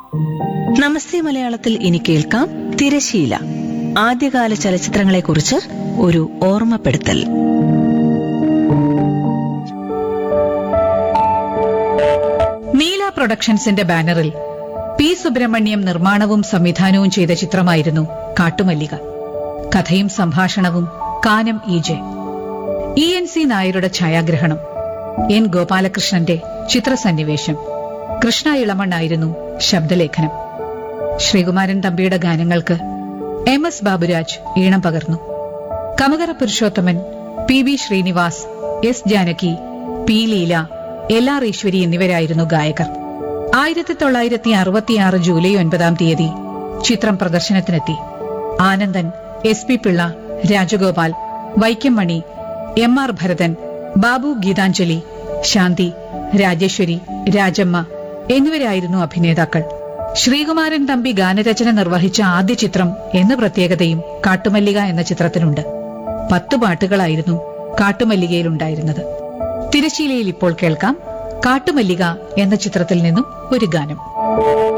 നമസ്തേ മലയാളത്തിൽ ഇനി കേൾക്കാം തിരശീല. ആദ്യകാല ചലച്ചിത്രങ്ങളെക്കുറിച്ച് ഒരു ഓർമ്മപ്പെടുത്തൽ. നീല പ്രൊഡക്ഷൻസിന്റെ ബാനറിൽ പി സുബ്രഹ്മണ്യം നിർമ്മാണവും സംവിധാനവും ചെയ്ത ചിത്രമായിരുന്നു കാട്ടുമല്ലിക. കഥയും സംഭാഷണവും കാനം ഇ.ജെ. ഇ.എൻ.സി. നായരുടെ ഛായാഗ്രഹണം, എൻ ഗോപാലകൃഷ്ണന്റെ ചിത്രസന്നിവേശം, കൃഷ്ണ ഇളമണ്ണായിരുന്നു ശബ്ദലേഖനം. ശ്രീകുമാരൻ തമ്പിയുടെ ഗാനങ്ങൾക്ക് എം എസ് ബാബുരാജ് ഈണം പകർന്നു. കമകര Purushothaman, P B Srinivas, S Janaki, P Leela, L R ഈശ്വരി എന്നിവരായിരുന്നു ഗായകർ. 1966 ജൂലൈ 9 ചിത്രം പ്രദർശനത്തിനെത്തി. ആനന്ദൻ, എസ് പി പിള്ള, രാജഗോപാൽ, വൈക്കം മണി, എം ആർ ഭരതൻ, ബാബു ഗീതാഞ്ജലി, ശാന്തി, രാജേശ്വരി, രാജമ്മ എന്നിവരായിരുന്നു അഭിനേതാക്കൾ. ശ്രീകുമാരൻ തമ്പി ഗാനരചന നിർവഹിച്ച ആദ്യ ചിത്രം എന്ന പ്രത്യേകതയും കാട്ടുമല്ലിക എന്ന ചിത്രത്തിനുണ്ട്. 10 പാട്ടുകളായിരുന്നു കാട്ടുമല്ലികയിലുണ്ടായിരുന്നത്. തിരശീലയിൽ ഇപ്പോൾ കേൾക്കാം കാട്ടുമല്ലിക എന്ന ചിത്രത്തിൽ നിന്നും ഒരു ഗാനം.